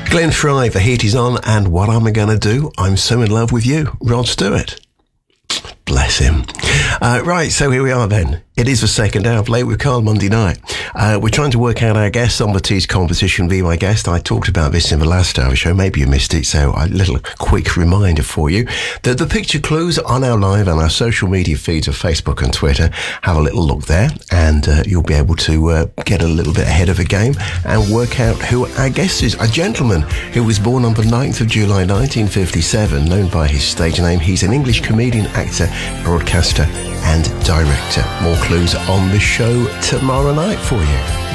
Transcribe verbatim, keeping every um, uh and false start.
Glenn Fry, The Heat Is On, and What Am I Gonna Do? I'm So In Love With You, Rod Stewart. Bless him. Uh, right, so here we are then. It is the second hour of Late with Carl Monday night. Uh, we're trying to work out our guest on the Tees competition. Be my guest. I talked about this in the last hour of the show. Maybe you missed it, so a little quick reminder for you that the picture clues on our live and our social media feeds of Facebook and Twitter. Have a little look there, and uh, you'll be able to uh, get a little bit ahead of the game and work out who our guest is. A gentleman who was born on the ninth of July nineteen fifty-seven, known by his stage name. He's an English comedian, actor, broadcaster and director. More clues on the show tomorrow night for you.